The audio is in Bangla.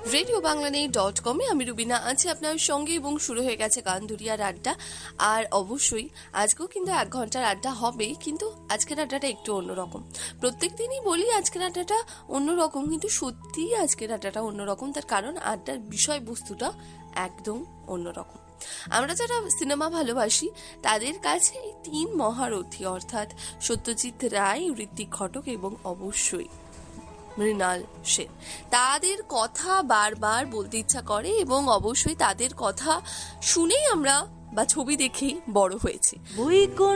রেডিও বাংলা নেই .com আমি রুবিনা আছি আপনার সঙ্গে এবং শুরু হয়ে গেছে গানধুরিয়ার আড্ডা। আর অবশ্যই আজকেও কিন্তু 1 ঘন্টার আড্ডা হবেই, কিন্তু আজকের আড্ডাটা একটু অন্যরকম। প্রত্যেক দিনই বলি আজকের আড্ডাটা অন্যরকম, কিন্তু সত্যিই আজকের আড্ডাটা অন্যরকম। তার কারণ আড্ডার বিষয়বস্তুটা একদম অন্যরকম। আমরা যারা সিনেমা ভালোবাসি তাদের কাছে এই 3 মহারথী অর্থাৎ সত্যজিৎ রায়, ঋত্বিক ঘটক এবং অবশ্যই মৃণাল সেন, তাদের কথা বারবার বলতে ইচ্ছা করে এবং অবশ্যই তাদের কথা শুনেই আমরা বা ছবি দেখেই বড় হয়েছি।